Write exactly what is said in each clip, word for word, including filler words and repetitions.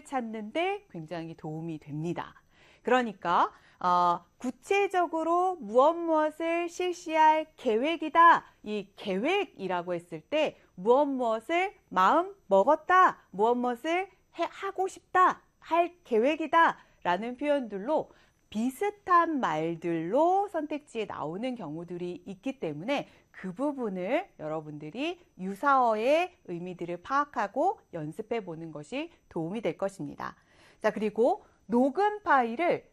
찾는데 굉장히 도움이 됩니다. 그러니까 어, 구체적으로 무엇 무엇을 실시할 계획이다. 이 계획이라고 했을 때 무엇 무엇을 마음 먹었다. 무엇 무엇을 해, 하고 싶다. 할 계획이다. 라는 표현들로 비슷한 말들로 선택지에 나오는 경우들이 있기 때문에 그 부분을 여러분들이 유사어의 의미들을 파악하고 연습해 보는 것이 도움이 될 것입니다. 자, 그리고 녹음 파일을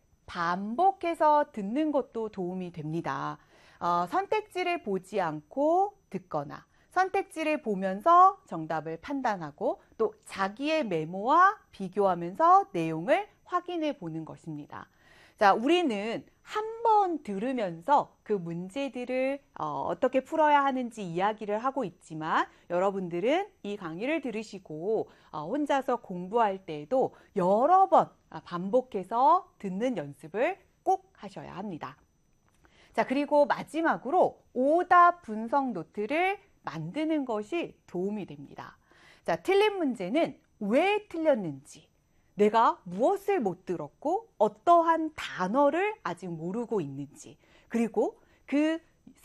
반복해서 듣는 것도 도움이 됩니다. 어, 선택지를 보지 않고 듣거나 선택지를 보면서 정답을 판단하고 또 자기의 메모와 비교하면서 내용을 확인해 보는 것입니다. 자, 우리는 한 번 들으면서 그 문제들을 어, 어떻게 풀어야 하는지 이야기를 하고 있지만 여러분들은 이 강의를 들으시고 어, 혼자서 공부할 때에도 여러 번 반복해서 듣는 연습을 꼭 하셔야 합니다. 자, 그리고 마지막으로 오답 분석 노트를 만드는 것이 도움이 됩니다. 자, 틀린 문제는 왜 틀렸는지, 내가 무엇을 못 들었고 어떠한 단어를 아직 모르고 있는지, 그리고 그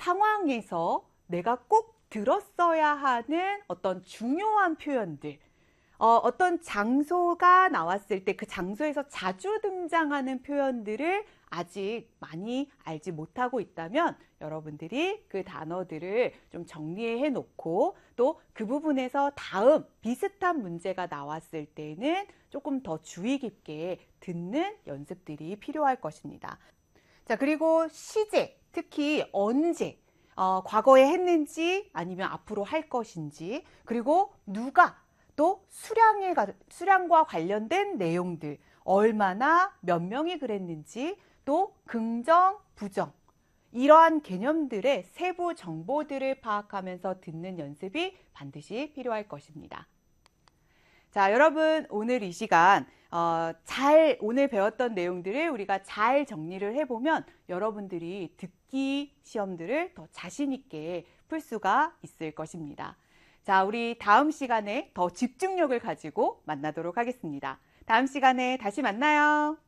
상황에서 내가 꼭 들었어야 하는 어떤 중요한 표현들, 어, 어떤 장소가 나왔을 때 그 장소에서 자주 등장하는 표현들을 아직 많이 알지 못하고 있다면 여러분들이 그 단어들을 좀 정리해 놓고 또 그 부분에서 다음 비슷한 문제가 나왔을 때는 조금 더 주의 깊게 듣는 연습들이 필요할 것입니다. 자, 그리고 시제, 특히 언제, 어, 과거에 했는지 아니면 앞으로 할 것인지, 그리고 누가, 또 수량에, 수량과 관련된 내용들, 얼마나 몇 명이 그랬는지, 또 긍정, 부정, 이러한 개념들의 세부 정보들을 파악하면서 듣는 연습이 반드시 필요할 것입니다. 자, 여러분 오늘 이 시간 어, 잘 오늘 배웠던 내용들을 우리가 잘 정리를 해보면 여러분들이 듣기 시험들을 더 자신 있게 풀 수가 있을 것입니다. 자, 우리 다음 시간에 더 집중력을 가지고 만나도록 하겠습니다. 다음 시간에 다시 만나요.